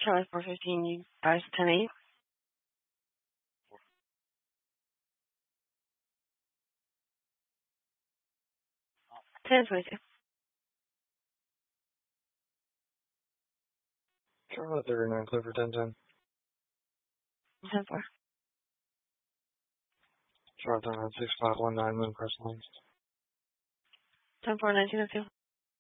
Charlie 415, you guys 10-8. 10-22. Charlotte 39, clear for 10-10. 10-4. Charlotte 39, 6519, moon crest length. 10-4, 1902.